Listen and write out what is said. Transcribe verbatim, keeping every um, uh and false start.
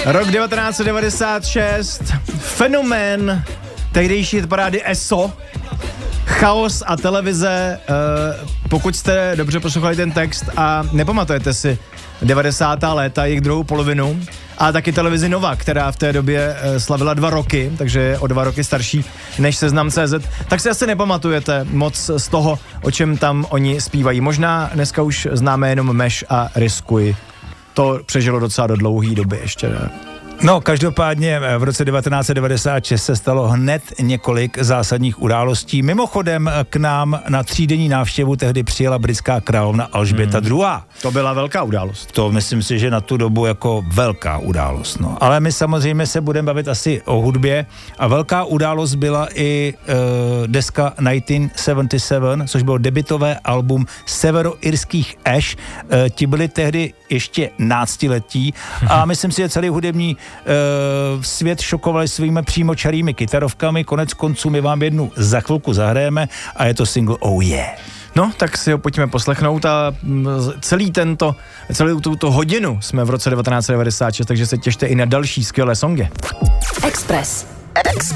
Rok devatenáct set devadesát šest, fenomén tehdejší hitparády E S O, chaos a televize. Uh, pokud jste dobře poslouchali ten text a nepamatujete si devadesátá léta, jejich druhou polovinu, a taky televizi Nova, která v té době uh, slavila dva roky, takže je o dva roky starší než Seznam tečka cé zet, tak si asi nepamatujete moc z toho, o čem tam oni zpívají. Možná dneska už známe jenom Meš a Riskuj. To přežilo docela do dlouhé doby ještě, ne? No, každopádně v roce devatenáct set devadesát šest se stalo hned několik zásadních událostí. Mimochodem k nám na třídenní návštěvu tehdy přijela britská královna Alžběta hmm. druhá. To byla velká událost. To myslím si, že na tu dobu jako velká událost. No. Ale my samozřejmě se budeme bavit asi o hudbě a velká událost byla i uh, deska devatenáct set sedmdesát sedm, což bylo debutové album severoirských Ash. Uh, ti byli tehdy ještě náctiletí a myslím si, že celý hudební uh, svět šokovali svými přímočarými kytarovkami. Konec konců my vám jednu za chvilku zahrajeme a je to single Oh Yeah. No, tak si ho pojďme poslechnout a celý tento, celou tuto hodinu jsme v roce devatenáct set devadesát šest, takže se těšte i na další skvělé songy. Express. Express.